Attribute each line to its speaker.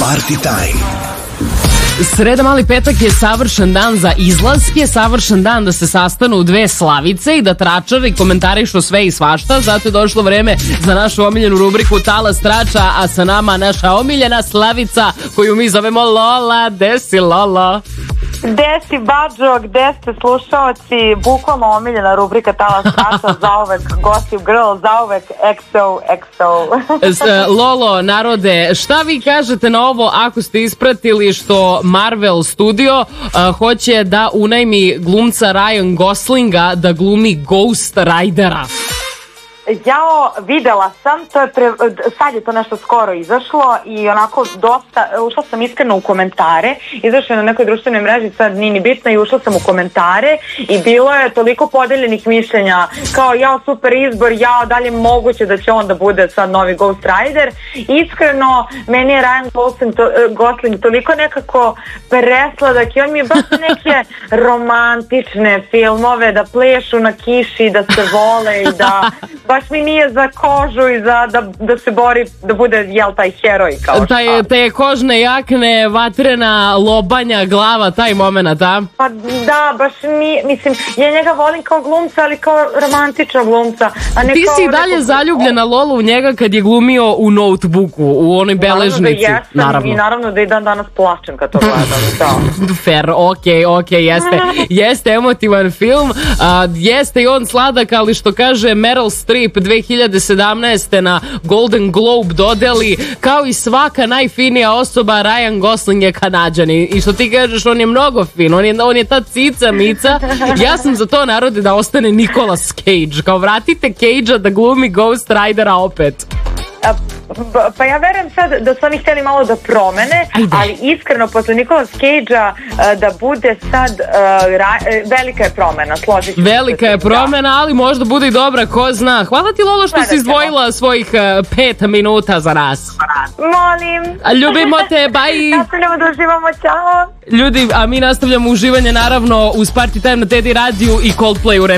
Speaker 1: Party Time.
Speaker 2: Sreda, mali petak je savršen dan za izlaske, savršen dan da se sastanu dve slavice i da tračare i komentarišu sve i svašta. Zato je došlo vreme za našu omiljenu rubriku Talas trača, a sa nama naša omiljena slavica koju mi zovemo Lola. Gde si, Lolo?
Speaker 3: Gde si, Bađo, gde ste slušaoci? Bukvalno omiljena rubrika Talas trača, zauvek Gossip Girl, zauvek XO.
Speaker 2: Lolo, narode, šta vi kažete na ovo ako ste ispratili što Marvel Studio hoće da unajmi glumca Ryan Goslinga da glumi Ghost Ridera?
Speaker 3: Jao, videla sam, sad je to nešto skoro izašlo i onako dosta, ušla sam iskreno u komentare, izašlo je na nekoj društvenoj mreži, sad nije ni bitno, i ušla sam u komentare i bilo je toliko podeljenih mišljenja, kao jao super izbor, jao dalje moguće da će on da bude sad novi Ghost Rider. Iskreno, meni je Ryan Gosling toliko nekako presladak i on mi je baš neke romantične filmove, da plešu na kiši, da se vole i da baš mi nije za kožu i za da se bori, da bude, jel, taj heroj kao šta.
Speaker 2: Te kožne jakne, vatrena lobanja, glava, taj moment, a?
Speaker 3: Pa da, baš mislim, ja njega volim kao glumca, ali kao romantičnog glumca. A ne
Speaker 2: ti
Speaker 3: kao
Speaker 2: si i dalje zaljubljena, Lolo, u njega kad je glumio u Notebooku, u onoj beležnici.
Speaker 3: Naravno. I naravno da i dan danas plačem kad to gledam.
Speaker 2: Fair, okej, jeste. Jeste emotivan film, jeste i on sladak, ali što kaže Meryl Streep 2017. na Golden Globe dodeli, kao i svaka najfinija osoba, Ryan Gosling je Kanađan. I što ti kažeš, on je mnogo fin, on je ta cica, mica. Ja sam za to, narode, da ostane Nicolas Cage. Kao vratite Cage-a da glumi Ghost Ridera opet.
Speaker 3: Pa ja verujem sad da su oni htjeli malo da promene. Ajde. Ali iskreno posle Nicolas Cage-a da bude sad velika je promena, složit ću.
Speaker 2: Velika je promena, ali možda bude i dobra, ko zna. Hvala ti, Lolo, što si izdvojila svojih 5 minuta za nas.
Speaker 3: Molim.
Speaker 2: Ljubimo te, bye.
Speaker 3: Nastavljamo da uživamo, čao.
Speaker 2: Ljudi, a mi nastavljamo uživanje naravno uz Party Time na Teddy radiju i Coldplay u